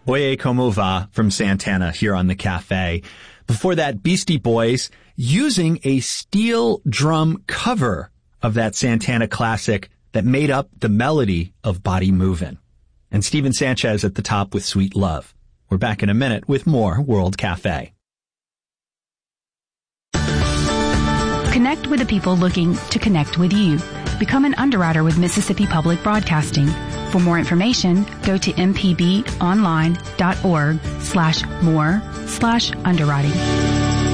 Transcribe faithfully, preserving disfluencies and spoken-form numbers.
Oye Como Va from Santana here on the Cafe. Before that, Beastie Boys using a steel drum cover of that Santana classic that made up the melody of Body Movin'. And Steven Sanchez at the top with Sweet Love. We're back in a minute with more World Cafe. Connect with the people looking to connect with you. Become an underwriter with Mississippi Public Broadcasting. For more information, go to mpbonline.org slash more slash underwriting.